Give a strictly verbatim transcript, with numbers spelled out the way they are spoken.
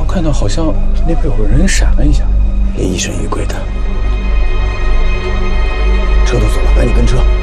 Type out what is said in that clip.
看到好像那边有个人闪了一下， 也疑神疑鬼的。车都走了，赶紧跟车。